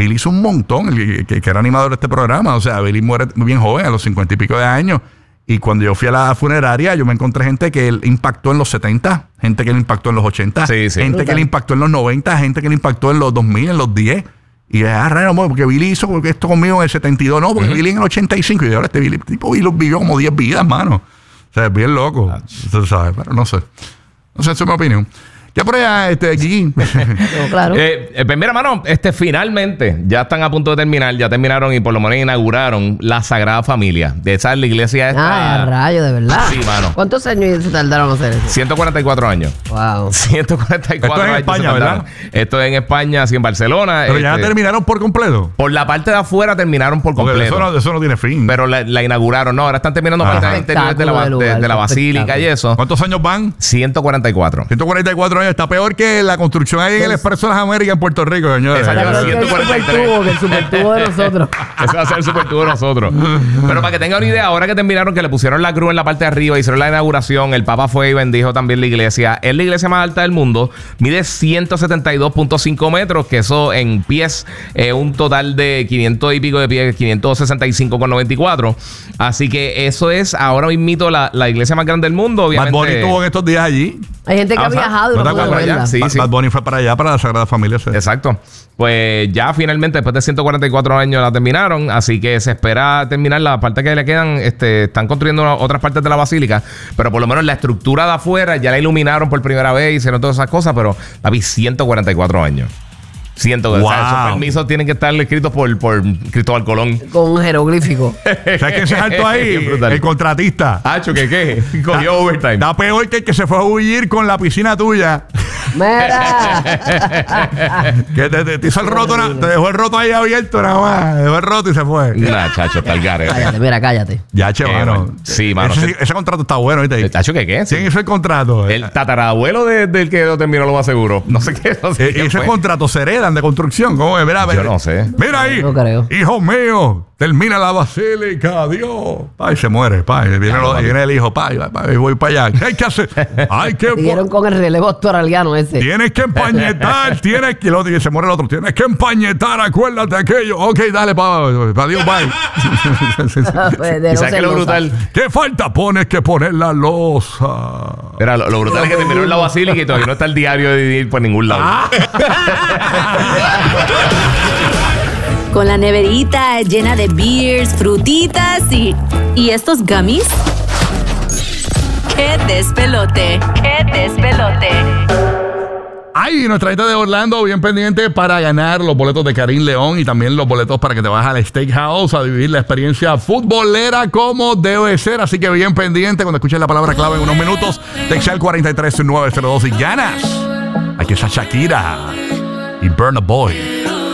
Billy hizo un montón, que era animador de este programa. O sea, Billy muere bien joven, a los 50 y pico de años. Y cuando yo fui a la funeraria, yo me encontré gente que él impactó en los 70, gente que él impactó en los 80, gente que él impactó en los 90, gente que él impactó en los 2000, en los 10. Y es raro, porque Billy hizo esto conmigo en el 72, no, porque Billy en el 85. Y ahora este Billy vivió como 10 vidas, mano. O sea, es bien loco. Usted sabe, pero no sé. No sé, esa es mi opinión. ¿Qué por allá, Gigi? Claro. Pues mira, mano, finalmente ya están a punto de terminar, ya terminaron y por lo menos inauguraron la Sagrada Familia. De esa es la iglesia esta. Rayo, de verdad. Sí, mano. ¿Cuántos años se tardaron en hacer eso? 144 años. Wow. 144 años. Esto es en España, ¿verdad? Esto es en España, así en Barcelona. Pero ya terminaron por completo. Por la parte de afuera terminaron por completo. Eso no tiene fin. Pero la inauguraron. No, ahora están terminando parte de interiores de la basílica y eso. ¿Cuántos años van? 144. 144 años. Está peor que la construcción ahí en el Expreso de las Américas en Puerto Rico, señores. Exacto. El supertubo de nosotros. Ese va a ser el supertubo de nosotros. Pero para que tengan una idea, ahora que terminaron, que le pusieron la cruz en la parte de arriba, hicieron la inauguración, el Papa fue y bendijo también la iglesia. Es la iglesia más alta del mundo. Mide 172.5 metros, que eso en pies es un total de 500 y pico de pies, 565,94. Así que eso es ahora mismito la iglesia más grande del mundo. Obviamente. Bad Bunny estuvo en estos días allí. Hay gente que ha viajado y no pudo verla. Sí, Bad Bunny fue para allá, para la Sagrada Familia. Sí. Exacto. Pues ya finalmente, después de 144 años, la terminaron. Así que se espera terminar la parte que le quedan. Están construyendo otras partes de la basílica. Pero por lo menos la estructura de afuera ya la iluminaron por primera vez. Hicieron todas esas cosas. Pero había 144 años. Siento que wow. Esos permisos tienen que estar escritos por Cristóbal Colón. Con un jeroglífico. ¿Sabes quién se saltó ahí? El contratista. Hacho, ¿qué? Cogió overtime. Está peor que el que se fue a huir con la piscina tuya. ¡Mira! Que te hizo el roto, te dejó el roto ahí abierto nada más. Dejó el roto y se fue. Nah, chacho, está el garete. Cállate, mira, cállate. Ya, che, mano. Sí, mano. Ese contrato está bueno, ¿viste? Chacho, ¿qué? ¿Quién hizo el contrato? El tatarabuelo del que lo terminó, lo más seguro. No sé qué. No sé ese contrato se heredan de construcción. ¿Cómo es? Mira, yo no sé. Mira ahí. No creo. Hijo mío, termina la basílica. Adiós. Ay, se muere. Viene el hijo. Voy para allá. ¿Qué hay que hacer? Siguieron con el relevo australiano ese. Tienes que empañetar. Se muere el otro. Tienes que empañetar. Acuérdate aquello. Ok, dale, adiós, bye. ¿Y sabes qué lo brutal? ¿Qué falta pones que poner la losa? Mira, lo brutal es que terminó en la basílica y todavía no está el diario de ir por ningún lado. Con la neverita llena de beers, frutitas y estos gummies. ¡Qué despelote! ¡Qué despelote! Ay, nuestra gente de Orlando bien pendiente para ganar los boletos de Karim León y también los boletos para que te vayas al Steakhouse a vivir la experiencia futbolera como debe ser. Así que bien pendiente cuando escuches la palabra clave en unos minutos. Texal 43902 y ganas. Aquí está Shakira y Burna Boy.